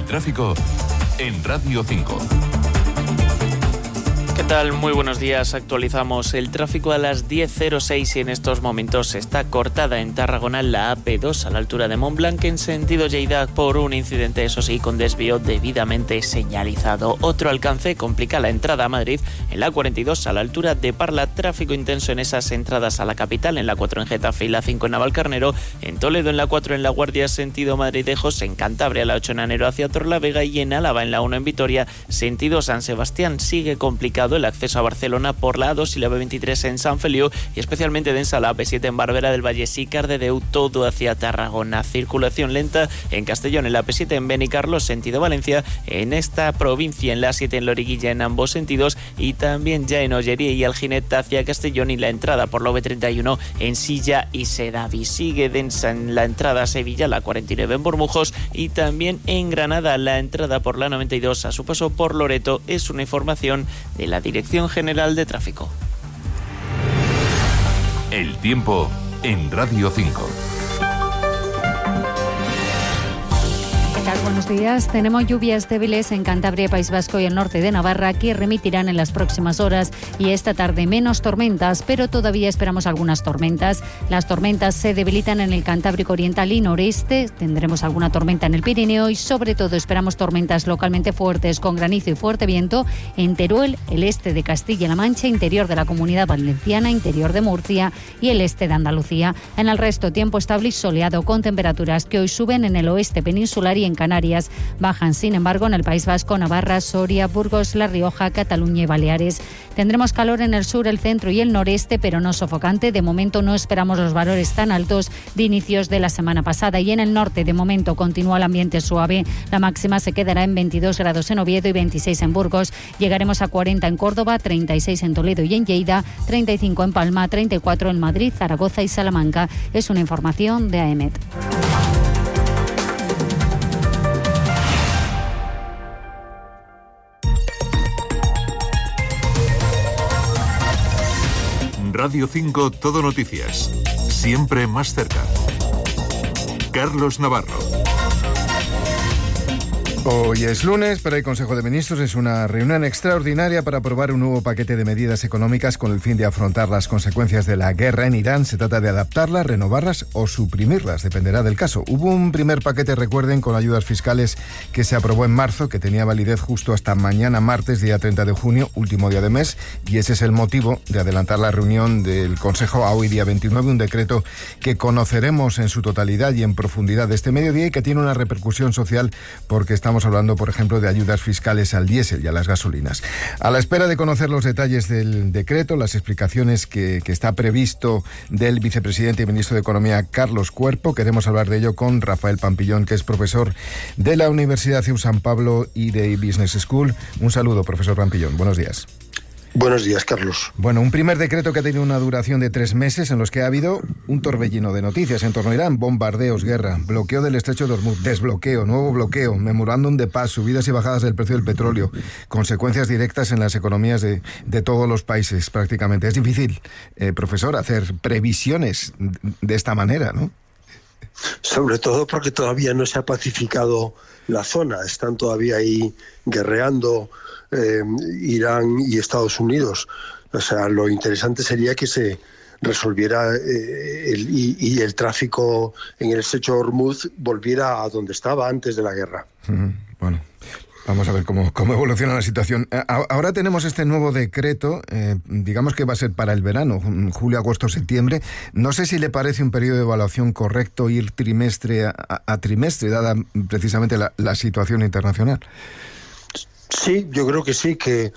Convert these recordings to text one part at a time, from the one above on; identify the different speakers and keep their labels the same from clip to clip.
Speaker 1: tráfico en Radio 5.
Speaker 2: ¿Qué tal? Muy buenos días. Actualizamos el tráfico a las 10:06 y en estos momentos está cortada en Tarragona la AP2 a la altura de Montblanc en sentido Lleida por un incidente, eso sí, con desvío debidamente señalizado. Otro alcance complica la entrada a Madrid en la 42 a la altura de Parla. Tráfico intenso en esas entradas a la capital, en la 4 en Getafe y la 5 en Navalcarnero, en Toledo en la 4 en La Guardia sentido Madrid-Ejos, en Cantabria la 8 en Anero hacia Torlavega y en Álava en la 1 en Vitoria sentido San Sebastián. Sigue complicado el acceso a Barcelona por la A2 y la B23 en San Feliu y especialmente densa la B7 en Barberà del Vallès y Cardedeu, todo hacia Tarragona. Circulación lenta en Castellón en la P7 en Benicarlós sentido Valencia, en esta provincia en la 7 en Loriguilla en ambos sentidos y también ya en Ollería y Alginet hacia Castellón y la entrada por la B31 en Silla y Sedaví. Sigue densa en la entrada a Sevilla la 49 en Bormujos y también en Granada la entrada por la 92 a su paso por Loreto. Es una información de la Dirección General de Tráfico.
Speaker 1: El tiempo en Radio 5.
Speaker 3: Buenos días. Tenemos lluvias débiles en Cantabria, País Vasco y el norte de Navarra que remitirán en las próximas horas y esta tarde menos tormentas, pero todavía esperamos algunas tormentas. Las tormentas se debilitan en el Cantábrico Oriental y Noreste, tendremos alguna tormenta en el Pirineo y sobre todo esperamos tormentas localmente fuertes con granizo y fuerte viento en Teruel, el este de Castilla-La Mancha, interior de la Comunidad Valenciana, interior de Murcia y el este de Andalucía. En el resto, tiempo estable y soleado con temperaturas que hoy suben en el oeste peninsular y en Canarias. Bajan, sin embargo, en el País Vasco, Navarra, Soria, Burgos, La Rioja, Cataluña y Baleares. Tendremos calor en el sur, el centro y el noreste, pero no sofocante. De momento no esperamos los valores tan altos de inicios de la semana pasada. Y en el norte, de momento, continúa el ambiente suave. La máxima se quedará en 22 grados en Oviedo y 26 en Burgos. Llegaremos a 40 en Córdoba, 36 en Toledo y en Lleida, 35 en Palma, 34 en Madrid, Zaragoza y Salamanca. Es una información de AEMET.
Speaker 1: Radio 5 Todo Noticias. Siempre más cerca. Carlos Navarro.
Speaker 4: Hoy es lunes, pero el Consejo de Ministros es una reunión extraordinaria para aprobar un nuevo paquete de medidas económicas con el fin de afrontar las consecuencias de la guerra en Irán. Se trata de adaptarlas, renovarlas o suprimirlas, dependerá del caso. Hubo un primer paquete, recuerden, con ayudas fiscales que se aprobó en marzo, que tenía validez justo hasta mañana martes, día 30 de junio, último día de mes, y ese es el motivo de adelantar la reunión del Consejo a hoy, día 29, un decreto que conoceremos en su totalidad y en profundidad este mediodía y que tiene una repercusión social porque estamos hablando, por ejemplo, de ayudas fiscales al diésel y a las gasolinas. A la espera de conocer los detalles del decreto, las explicaciones que está previsto del vicepresidente y ministro de Economía, Carlos Cuerpo, queremos hablar de ello con Rafael Pampillón, que es profesor de la Universidad CEU San Pablo y de Business School. Un saludo, profesor Pampillón. Buenos días.
Speaker 5: Buenos días, Carlos.
Speaker 4: Bueno, un primer decreto que ha tenido una duración de 3 meses en los que ha habido un torbellino de noticias en torno a Irán, bombardeos, guerra, bloqueo del estrecho de Hormuz, desbloqueo, nuevo bloqueo, memorándum de paz, subidas y bajadas del precio del petróleo, consecuencias directas en las economías de todos los países prácticamente. Es difícil, profesor, hacer previsiones de esta manera, ¿no?
Speaker 5: Sobre todo porque todavía no se ha pacificado la zona, están todavía ahí guerreando Irán y Estados Unidos. O sea, lo interesante sería que se resolviera y el tráfico en el estrecho de Hormuz volviera a donde estaba antes de la guerra.
Speaker 4: Bueno, vamos a ver cómo evoluciona la situación. Ahora tenemos este nuevo decreto, digamos que va a ser para el verano, julio, agosto, septiembre. No sé si le parece un periodo de evaluación correcto ir trimestre a trimestre, dada precisamente la situación internacional.
Speaker 5: Sí, yo creo que sí, que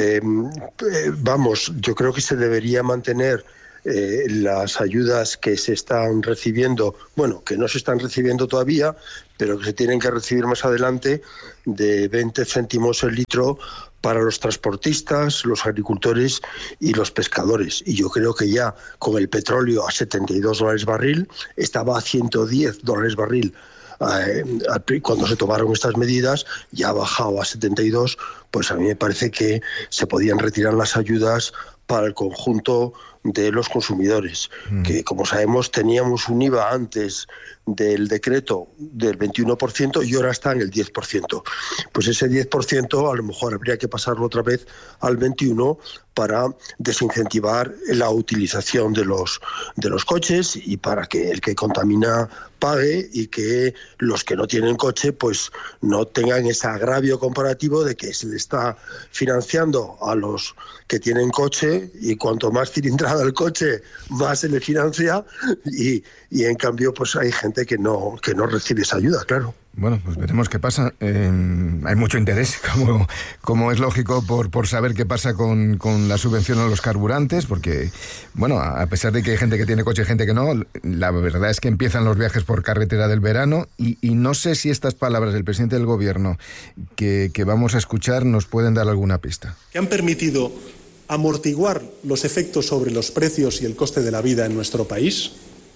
Speaker 5: yo creo que se debería mantener las ayudas que se están recibiendo, bueno, que no se están recibiendo todavía, pero que se tienen que recibir más adelante, de 20 céntimos el litro para los transportistas, los agricultores y los pescadores. Y yo creo que ya con el petróleo a $72 barril, estaba a $110 barril. Cuando se tomaron estas medidas, ya ha bajado a 72, pues a mí me parece que se podían retirar las ayudas para el conjunto de los consumidores, que como sabemos teníamos un IVA antes del decreto del 21% y ahora está en el 10%. Pues ese 10% a lo mejor habría que pasarlo otra vez al 21% para desincentivar la utilización de los coches y para que el que contamina pague y que los que no tienen coche pues no tengan ese agravio comparativo de que se le está financiando a los que tienen coche y cuanto más cilindrada el coche más se le financia y en cambio pues hay gente que no recibe esa ayuda, claro.
Speaker 4: Bueno, pues veremos qué pasa. Hay mucho interés, como es lógico, por saber qué pasa con la subvención a los carburantes, porque, bueno, a pesar de que hay gente que tiene coche y gente que no, la verdad es que empiezan los viajes por carretera del verano y no sé si estas palabras del presidente del Gobierno que vamos a escuchar nos pueden dar alguna pista.
Speaker 6: Que han permitido amortiguar los efectos sobre los precios y el coste de la vida en nuestro país,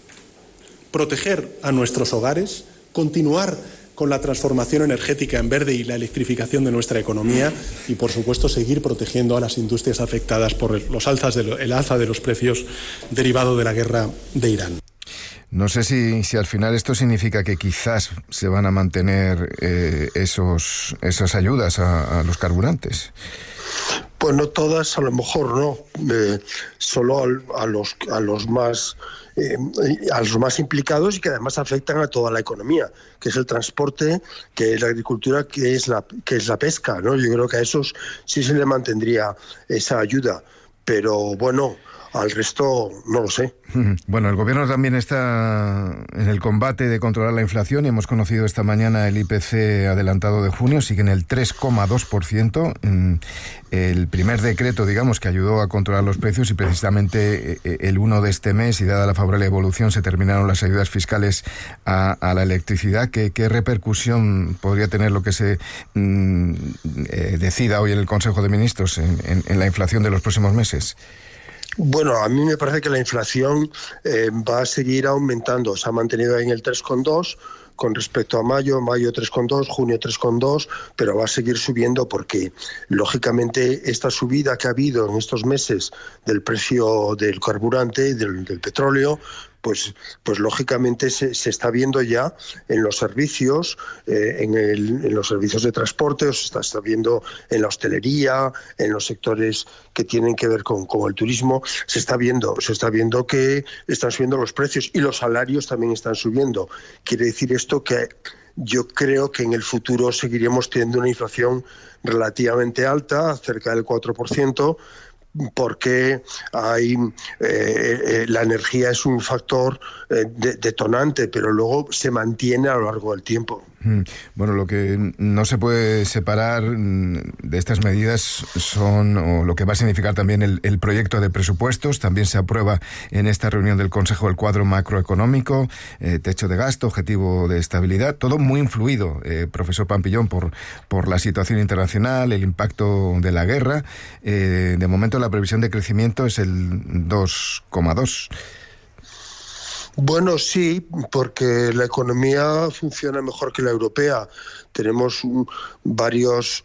Speaker 6: proteger a nuestros hogares, continuar con la transformación energética en verde y la electrificación de nuestra economía y, por supuesto, seguir protegiendo a las industrias afectadas por el alza de los precios derivado de la guerra de Irán.
Speaker 4: No sé si al final esto significa que quizás se van a mantener esas ayudas a los carburantes.
Speaker 5: Pues no todas, a lo mejor no, solo a los más implicados y que además afectan a toda la economía, que es el transporte, que es la agricultura, que es la pesca, ¿no? Yo creo que a esos sí se le mantendría esa ayuda, pero bueno, al resto no lo sé.
Speaker 4: Bueno, el Gobierno también está en el combate de controlar la inflación y hemos conocido esta mañana el IPC adelantado de junio, sigue en el 3,2%. El primer decreto, digamos, que ayudó a controlar los precios y precisamente el 1 de este mes y dada la favorable evolución se terminaron las ayudas fiscales a la electricidad. ¿Qué repercusión podría tener lo que se decida hoy en el Consejo de Ministros en la inflación de los próximos meses?
Speaker 5: Bueno, a mí me parece que la inflación va a seguir aumentando. Se ha mantenido ahí en el 3,2 con respecto a mayo 3,2, junio 3,2, pero va a seguir subiendo porque, lógicamente, esta subida que ha habido en estos meses del precio del carburante, del petróleo, pues lógicamente se está viendo ya en los servicios, en los servicios de transporte, o se está viendo en la hostelería, en los sectores que tienen que ver con el turismo, se está viendo que están subiendo los precios y los salarios también están subiendo. Quiere decir esto que yo creo que en el futuro seguiremos teniendo una inflación relativamente alta, cerca del 4%, porque la energía es un factor detonante, pero luego se mantiene a lo largo del tiempo.
Speaker 4: Bueno, lo que no se puede separar de estas medidas o lo que va a significar también el proyecto de presupuestos. También se aprueba en esta reunión del Consejo el cuadro macroeconómico, techo de gasto, objetivo de estabilidad, todo muy influido, profesor Pampillón, por la situación internacional, el impacto de la guerra. De momento la previsión de crecimiento es el 2,2%.
Speaker 5: Bueno, sí, porque la economía funciona mejor que la europea. Tenemos varios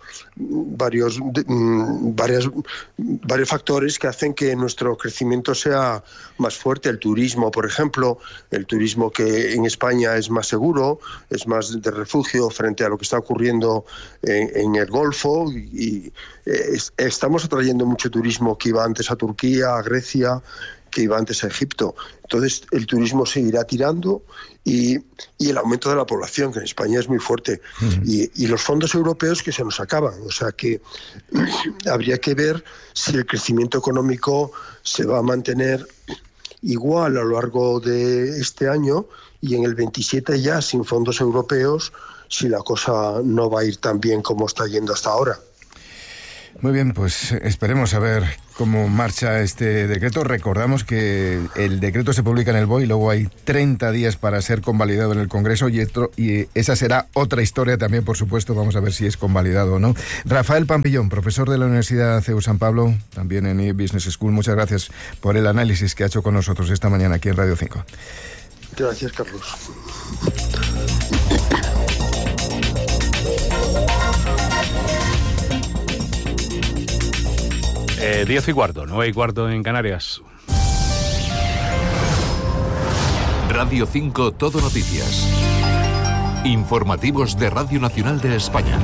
Speaker 5: factores que hacen que nuestro crecimiento sea más fuerte. El turismo, por ejemplo, el turismo que en España es más seguro, es más de refugio frente a lo que está ocurriendo en el Golfo y estamos atrayendo mucho turismo que iba antes a Turquía, a Grecia, que iba antes a Egipto. Entonces el turismo seguirá tirando y el aumento de la población, que en España es muy fuerte, y los fondos europeos que se nos acaban. O sea que habría que ver si el crecimiento económico se va a mantener igual a lo largo de este año y en el 27 ya sin fondos europeos, si la cosa no va a ir tan bien como está yendo hasta ahora.
Speaker 4: Muy bien, pues esperemos a ver cómo marcha este decreto. Recordamos que el decreto se publica en el BOE y luego hay 30 días para ser convalidado en el Congreso y esa será otra historia también, por supuesto. Vamos a ver si es convalidado o no. Rafael Pampillón, profesor de la Universidad CEU San Pablo, también en E-Business School. Muchas gracias por el análisis que ha hecho con nosotros esta mañana aquí en Radio 5.
Speaker 5: Gracias, Carlos.
Speaker 7: 10:15, 9:15 en Canarias.
Speaker 1: Radio 5 Todo Noticias. Informativos de Radio Nacional de España.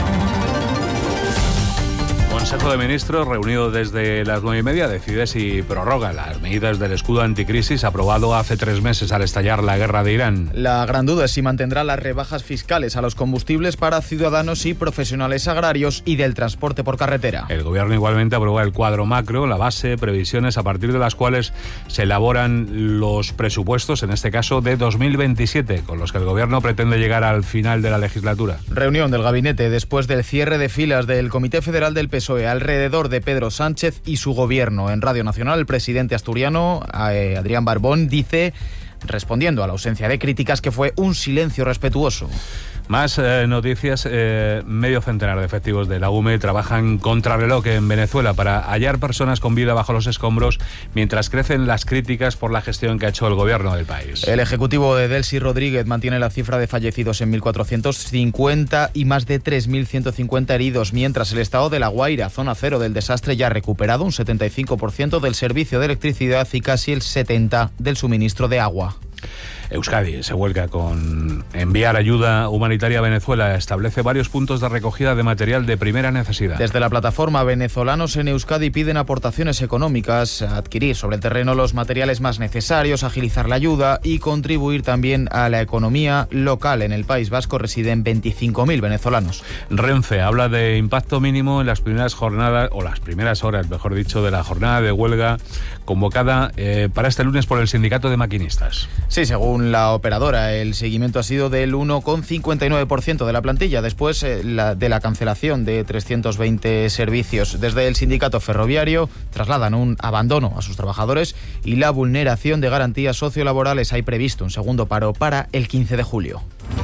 Speaker 7: Consejo de Ministros, reunido desde las 9:30, decide si prorroga las medidas del escudo anticrisis aprobado hace 3 meses al estallar la guerra de Irán.
Speaker 8: La gran duda es si mantendrá las rebajas fiscales a los combustibles para ciudadanos y profesionales agrarios y del transporte por carretera.
Speaker 7: El Gobierno igualmente aprueba el cuadro macro, la base, previsiones a partir de las cuales se elaboran los presupuestos, en este caso de 2027, con los que el Gobierno pretende llegar al final de la legislatura.
Speaker 8: Reunión del gabinete después del cierre de filas del Comité Federal del PSOE alrededor de Pedro Sánchez y su gobierno. En Radio Nacional, el presidente asturiano, Adrián Barbón, dice, respondiendo a la ausencia de críticas, que fue un silencio respetuoso.
Speaker 7: Más noticias. Medio centenar de efectivos de la UME trabajan contrarreloj en Venezuela para hallar personas con vida bajo los escombros mientras crecen las críticas por la gestión que ha hecho el gobierno del país.
Speaker 8: El ejecutivo de Delcy Rodríguez mantiene la cifra de fallecidos en 1.450 y más de 3.150 heridos, mientras el estado de La Guaira, zona cero del desastre, ya ha recuperado un 75% del servicio de electricidad y casi el 70% del suministro de agua.
Speaker 7: Euskadi se vuelca con enviar ayuda humanitaria a Venezuela. Establece varios puntos de recogida de material de primera necesidad.
Speaker 8: Desde la plataforma Venezolanos en Euskadi piden aportaciones económicas, adquirir sobre el terreno los materiales más necesarios, agilizar la ayuda y contribuir también a la economía local. En el País Vasco residen 25.000 venezolanos.
Speaker 7: Renfe habla de impacto mínimo en las primeras jornadas, o las primeras horas, mejor dicho, de la jornada de huelga convocada para este lunes por el sindicato de maquinistas.
Speaker 8: Sí, según la operadora, el seguimiento ha sido del 1,59% de la plantilla después de la cancelación de 320 servicios. Desde el sindicato ferroviario trasladan un abandono a sus trabajadores y la vulneración de garantías sociolaborales. Hay previsto un segundo paro para el 15 de julio.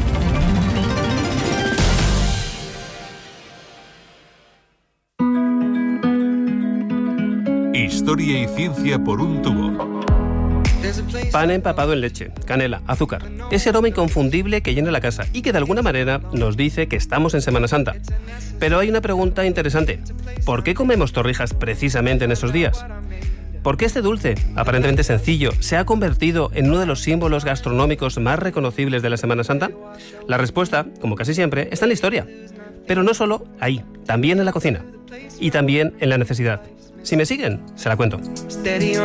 Speaker 1: Historia y ciencia por un tubo.
Speaker 9: Pan empapado en leche, canela, azúcar. Ese aroma inconfundible que llena la casa y que de alguna manera nos dice que estamos en Semana Santa. Pero hay una pregunta interesante. ¿Por qué comemos torrijas precisamente en esos días? ¿Por qué este dulce, aparentemente sencillo, se ha convertido en uno de los símbolos gastronómicos más reconocibles de la Semana Santa? La respuesta, como casi siempre, está en la historia. Pero no solo ahí, también en la cocina. Y también en la necesidad. Si me siguen, se la cuento.